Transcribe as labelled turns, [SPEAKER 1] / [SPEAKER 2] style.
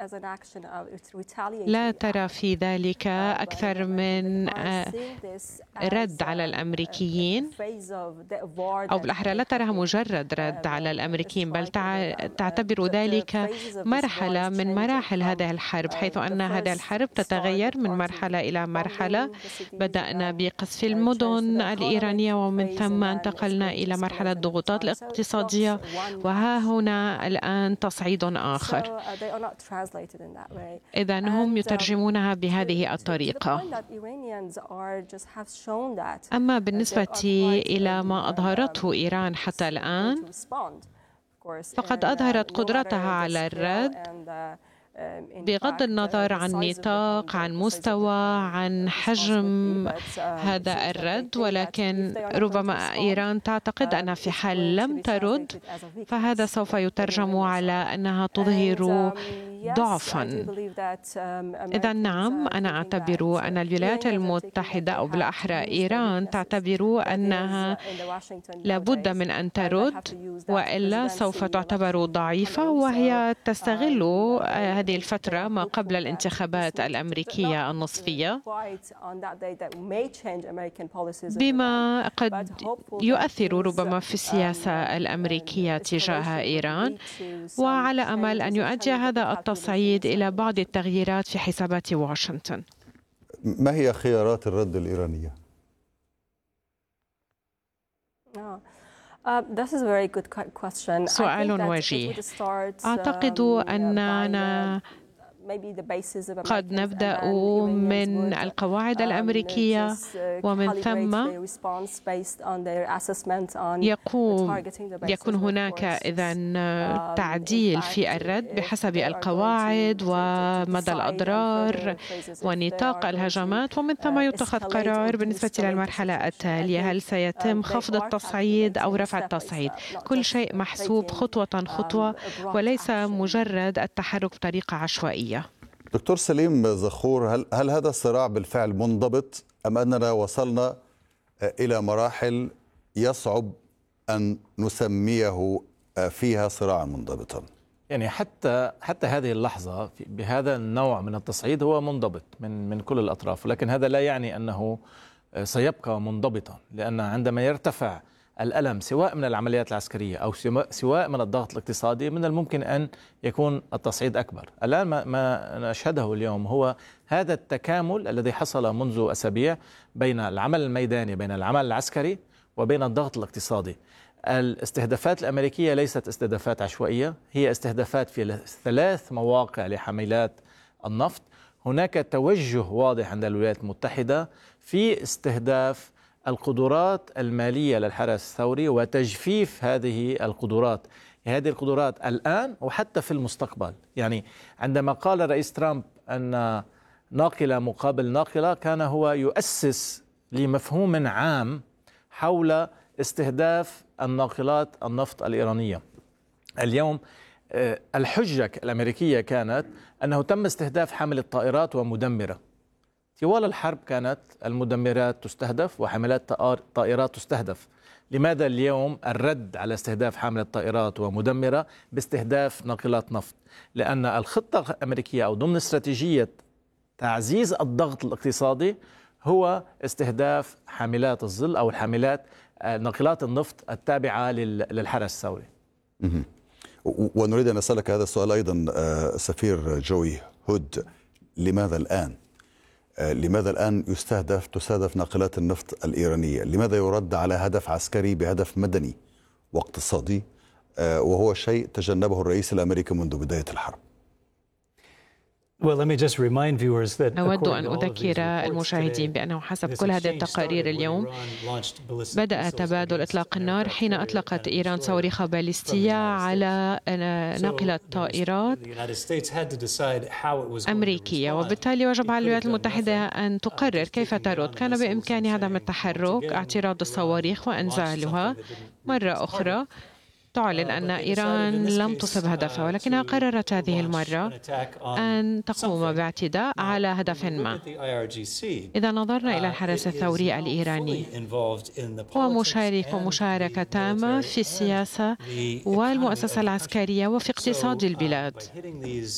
[SPEAKER 1] لا ترى في ذلك أكثر من رد على الأمريكيين، أو بالأحرى لا تراها مجرد رد على الأمريكيين، بل تعتبر ذلك مرحلة من مراحل هذه الحرب، حيث أن هذه الحرب تتغير من مرحلة إلى مرحلة. بدأنا بقصف المدن الإيرانية، ومن ثم انتقلنا إلى مرحلة الضغوطات الاقتصادية، وها هنا الآن تصعيد آخر. إذن هم يترجمونها بهذه الطريقة. أما بالنسبة إلى ما أظهرته إيران حتى الآن، فقد أظهرت قدرتها على الرد بغض النظر عن نطاق، عن مستوى، عن حجم هذا الرد. ولكن ربما إيران تعتقد أنها في حال لم ترد فهذا سوف يترجم على أنها تظهر ضعفا. إذا نعم، أنا أعتبر أن الولايات المتحدة، أو بالأحرى إيران، تعتبر أنها لابد من أن ترد، وإلا سوف تعتبر ضعيفة، وهي تستغل هذه الفترة ما قبل الانتخابات الأمريكية النصفية بما قد يؤثر ربما في السياسة الأمريكية تجاه إيران، وعلى أمل أن يؤدي هذا التصعيد إلى بعض التغييرات في حسابات واشنطن.
[SPEAKER 2] ما هي خيارات الرد الإيرانية؟
[SPEAKER 1] سؤال وجيه. أعتقد أننا قد نبدأ من القواعد الأمريكية، ومن ثم يكون هناك إذن تعديل في الرد بحسب القواعد ومدى الأضرار ونطاق الهجمات، ومن ثم يتخذ قرار بالنسبة للمرحلة التالية: هل سيتم خفض التصعيد أو رفع التصعيد؟ كل شيء محسوب خطوة خطوة، وليس مجرد التحرك بطريقة عشوائية.
[SPEAKER 2] دكتور سليم زخور، هل هذا الصراع بالفعل منضبط، أم أننا وصلنا إلى مراحل يصعب أن نسميه فيها صراعا منضبطا؟
[SPEAKER 3] يعني حتى هذه اللحظة بهذا النوع من التصعيد هو منضبط من كل الأطراف، ولكن هذا لا يعني أنه سيبقى منضبطا، لأن عندما يرتفع الألم سواء من العمليات العسكرية أو سواء من الضغط الاقتصادي، من الممكن أن يكون التصعيد أكبر. الآن ما نشهده اليوم هو هذا التكامل الذي حصل منذ أسابيع بين العمل الميداني، بين العمل العسكري، وبين الضغط الاقتصادي. الاستهدافات الأمريكية ليست استهدافات عشوائية، هي استهدافات في 3 مواقع لحملات النفط. هناك توجه واضح عند الولايات المتحدة في استهداف القدرات المالية للحرس الثوري وتجفيف هذه القدرات الآن وحتى في المستقبل. يعني عندما قال الرئيس ترامب أن ناقلة مقابل ناقلة، كان هو يؤسس لمفهوم عام حول استهداف الناقلات النفط الإيرانية. اليوم الحجة الأمريكية كانت أنه تم استهداف حاملة طائرات ومدمرة. طوال الحرب كانت المدمرات تستهدف وحاملات طائرات تستهدف. لماذا اليوم الرد على استهداف حاملة طائرات ومدمرة باستهداف ناقلات نفط؟ لأن الخطة الأمريكية أو ضمن استراتيجية تعزيز الضغط الاقتصادي هو استهداف حاملات الظل أو الحاملات ناقلات النفط التابعة للحرس الثوري.
[SPEAKER 2] ونريد أن نسألك هذا السؤال أيضا سفير جوي هود: لماذا الآن تستهدف ناقلات النفط الإيرانية؟ لماذا يرد على هدف عسكري بهدف مدني واقتصادي، وهو شيء تجنبه الرئيس الأمريكي منذ بداية الحرب؟
[SPEAKER 1] أود أن أذكر المشاهدين بأنه حسب كل هذه التقارير اليوم بدأ تبادل إطلاق النار حين أطلقت إيران صواريخ باليستية على ناقلة طائرات أمريكية، وبالتالي وجب على الولايات المتحدة أن تقرر كيف ترد. كان بإمكانها عدم التحرك، اعتراض الصواريخ وإنزالها. مرة أخرى تعلن أن إيران لم تصب هدفها، ولكنها قررت هذه المرة أن تقوم باعتداء على هدف ما. إذا نظرنا إلى الحرس الثوري الإيراني، هو مشارك ومشاركة تامة في السياسة والمؤسسة العسكرية وفي اقتصاد البلاد.